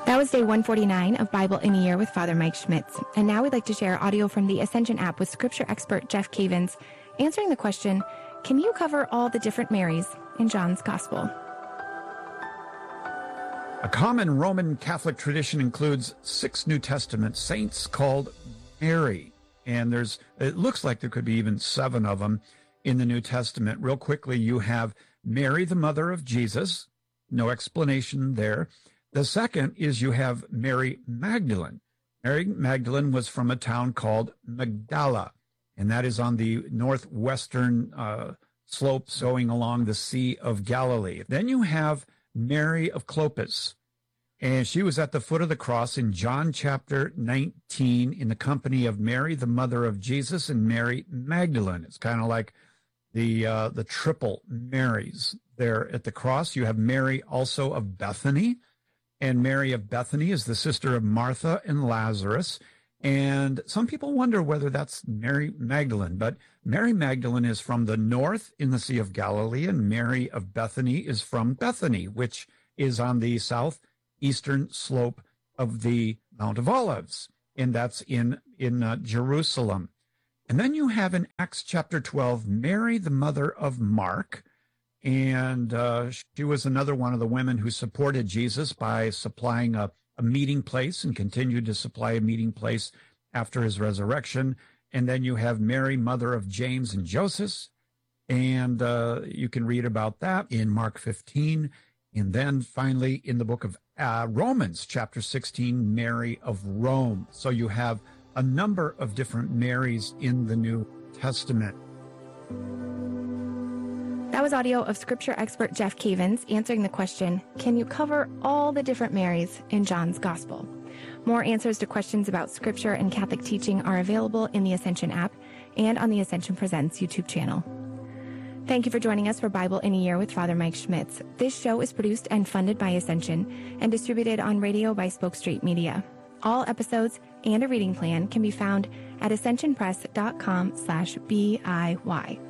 That was day 149 of Bible in a Year with Father Mike Schmitz. And now we'd like to share audio from the Ascension app with scripture expert Jeff Cavins, answering the question, can you cover all the different Marys in John's Gospel? A common Roman Catholic tradition includes 6 New Testament saints called Mary. And it looks like there could be even 7 of them in the New Testament. Real quickly, you have Mary, the mother of Jesus. No explanation there. The second is you have Mary Magdalene. Mary Magdalene was from a town called Magdala, and that is on the northwestern slopes going along the Sea of Galilee. Then you have Mary of Clopas, and she was at the foot of the cross in John chapter 19 in the company of Mary, the mother of Jesus, and Mary Magdalene. It's kind of like the triple Marys there at the cross. You have Mary also of Bethany, and Mary of Bethany is the sister of Martha and Lazarus. And some people wonder whether that's Mary Magdalene, but Mary Magdalene is from the north in the Sea of Galilee, and Mary of Bethany is from Bethany, which is on the southeastern slope of the Mount of Olives, and that's in Jerusalem. And then you have in Acts chapter 12, Mary, the mother of Mark, and she was another one of the women who supported Jesus by supplying a meeting place and continued to supply a meeting place after his resurrection. And then you have Mary, mother of James and Joseph, and you can read about that in Mark 15. And then finally in the book of Romans, chapter 16, Mary of Rome. So you have a number of different Marys in the New Testament. That was audio of scripture expert Jeff Cavins answering the question, can you cover all the different Marys in John's Gospel? More answers to questions about scripture and Catholic teaching are available in the Ascension app and on the Ascension Presents YouTube channel. Thank you for joining us for Bible in a Year with Father Mike Schmitz. This show is produced and funded by Ascension and distributed on radio by Spoke Street Media. All episodes and a reading plan can be found at ascensionpress.com/BIY.